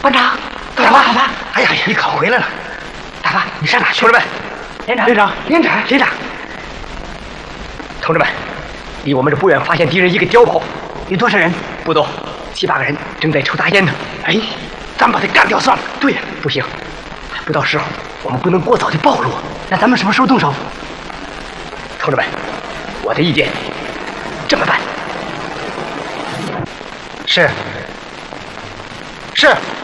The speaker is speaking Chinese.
班长，大发，哎呀，你可回来了！大发，你上哪去了呗？连长，同志们，离我们这不远发现敌人一个碉堡，有多少人？不多，7、8个人正在抽大烟呢。哎，咱们把他干掉算了。对呀，不行，还不到时候，我们不能过早就暴露。那咱们什么时候动手？同志们，我的意见这么办。是。